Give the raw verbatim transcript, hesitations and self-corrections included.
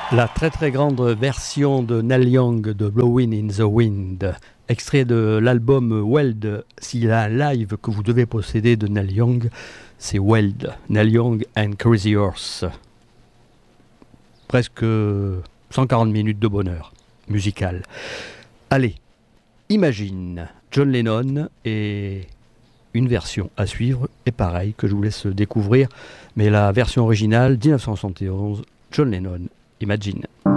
La très très grande version de Neil Young de Blowin' in the Wind, extrait de l'album Weld. S'il y a un live que vous devez posséder de Neil Young, c'est Weld, Neil Young and Crazy Horse. Presque cent quarante minutes de bonheur musical. Allez, Imagine, John Lennon, et une version à suivre, et pareil, que je vous laisse découvrir, mais la version originale, dix-neuf cent soixante et onze, John Lennon, Imagine.